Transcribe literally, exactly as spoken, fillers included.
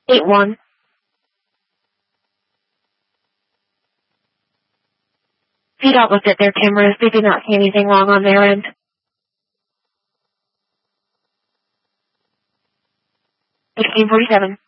eight one. V DOT looked at their cameras. They did not see anything wrong on their end. sixteen forty-seven.